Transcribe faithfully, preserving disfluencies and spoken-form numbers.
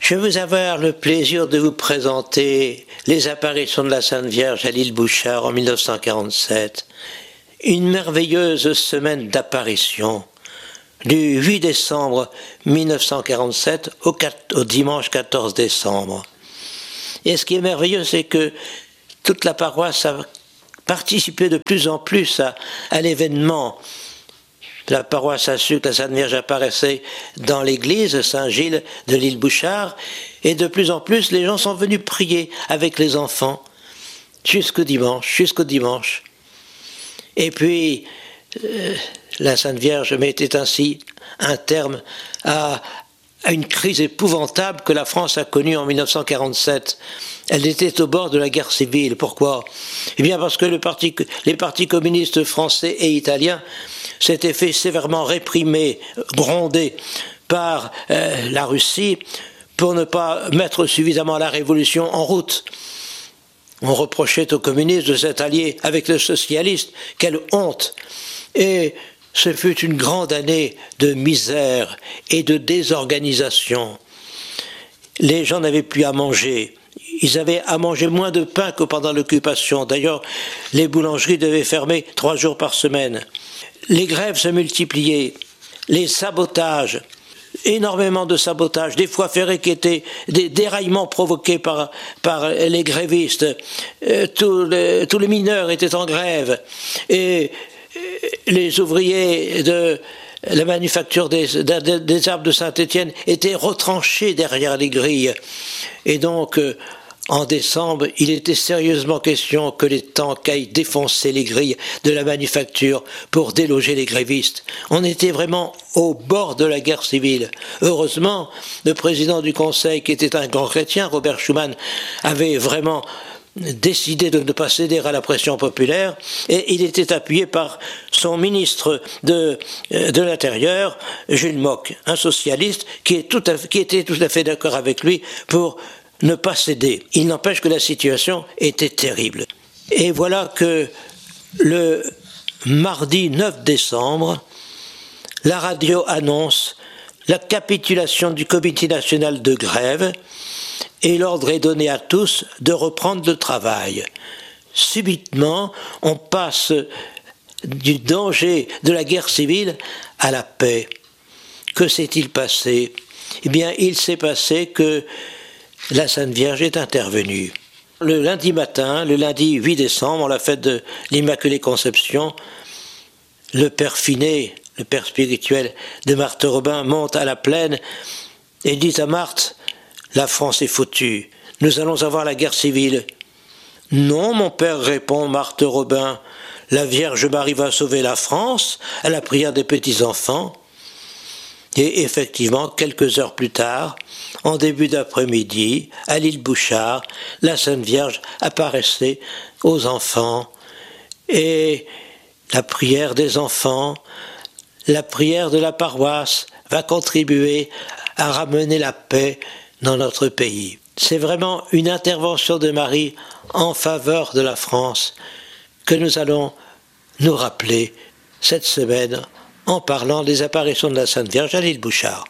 Je vais avoir le plaisir de vous présenter les apparitions de la Sainte Vierge à l'île Bouchard en mille neuf cent quarante-sept. Une merveilleuse semaine d'apparitions, du huit décembre mille neuf cent quarante-sept au, quatre, au dimanche quatorze décembre. Et ce qui est merveilleux, c'est que toute la paroisse a participé de plus en plus à, à l'événement. La paroisse a su que la Sainte Vierge apparaissait dans l'église Saint-Gilles de l'île Bouchard, et de plus en plus les gens sont venus prier avec les enfants jusqu'au dimanche, jusqu'au dimanche. Et puis euh, la Sainte Vierge mettait ainsi un terme à, à une crise épouvantable que la France a connue en mille neuf cent quarante-sept. Elle était au bord de la guerre civile. Pourquoi ? Eh bien parce que le parti, les partis communistes français et italiens s'étaient fait sévèrement réprimer, gronder par euh, la Russie pour ne pas mettre suffisamment la révolution en route. On reprochait aux communistes de s'être alliés avec les socialistes. Quelle honte! Et ce fut une grande année de misère et de désorganisation. Les gens n'avaient plus à manger. Ils avaient à manger moins de pain que pendant l'occupation. D'ailleurs, les boulangeries devaient fermer trois jours par semaine. Les grèves se multipliaient. Les sabotages, énormément de sabotages, des voies ferrées qui étaient des déraillements provoqués par, par les grévistes. Euh, tous, les, tous les mineurs étaient en grève. Et les ouvriers de la manufacture des, des, des arbres de Saint-Étienne étaient retranchés derrière les grilles. Et donc, euh, en décembre, il était sérieusement question que les tanks aillent défoncer les grilles de la manufacture pour déloger les grévistes. On était vraiment au bord de la guerre civile. Heureusement, le président du Conseil, qui était un grand chrétien, Robert Schuman, avait vraiment décidé de ne pas céder à la pression populaire, et il était appuyé par son ministre de, de l'Intérieur, Jules Mock, un socialiste qui, est tout à, qui était tout à fait d'accord avec lui pour ne pas céder. Il n'empêche que la situation était terrible. Et voilà que le mardi neuf décembre, la radio annonce la capitulation du Comité national de grève, et l'ordre est donné à tous de reprendre le travail. Subitement, on passe du danger de la guerre civile à la paix. Que s'est-il passé ? Eh bien, il s'est passé que la Sainte Vierge est intervenue. Le lundi matin, le lundi huit décembre, la fête de l'Immaculée Conception, le père Finet, le père spirituel de Marthe Robin, monte à la plaine et dit à Marthe: la France est foutue, nous allons avoir la guerre civile. Non, mon père, répond Marthe Robin, la Vierge Marie va sauver la France à la prière des petits-enfants. Et effectivement, quelques heures plus tard, en début d'après-midi, à l'île Bouchard, la Sainte Vierge apparaissait aux enfants. Et la prière des enfants, la prière de la paroisse va contribuer à ramener la paix dans notre pays. C'est vraiment une intervention de Marie en faveur de la France que nous allons nous rappeler cette semaine en parlant des apparitions de la Sainte Vierge à l'île Bouchard.